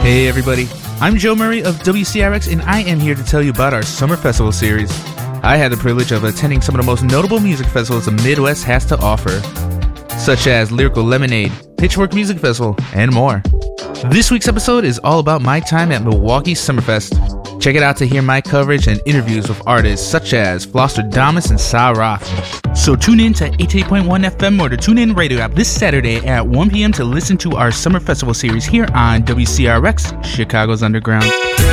Hey everybody, I'm Joe Murray of WCRX and I am here to tell you about our Summer Festival series. I had the privilege of attending some of the most notable music festivals the Midwest has to offer, such as Lyrical Lemonade, Pitchfork Music Festival, and more. This week's episode is all about my time at Milwaukee Summerfest. Check it out to hear my coverage and interviews with artists such as Flosstradamus and Sa Roth. So tune in to 88.1 FM or the TuneIn Radio app this Saturday at 1 p.m. to listen to our Summer Festival series here on WCRX, Chicago's Underground.